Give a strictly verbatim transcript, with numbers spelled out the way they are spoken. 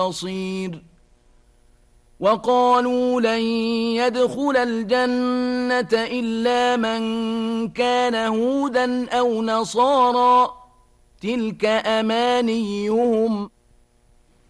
بصير وقالوا لن يدخل الجنة إلا من كان هودا أو نصارى تلك أمانيهم